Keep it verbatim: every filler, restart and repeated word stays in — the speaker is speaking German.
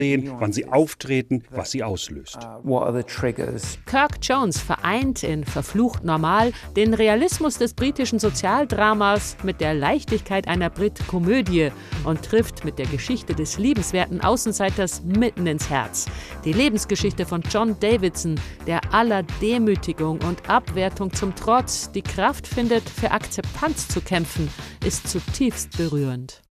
wann sie auftreten, was sie auslöst. Kirk Jones vereint in Verflucht Normal den Realismus des britischen Sozialdramas mit der Leichtigkeit einer Brit-Komödie und trifft mit der Geschichte des liebenswerten Außenseiters mitten ins Herz. Die Lebensgeschichte von John Davidson, der aller Demütigung und Abwertung zum Trotz die Kraft findet, für Akzeptanz zu kämpfen, ist zutiefst berührend.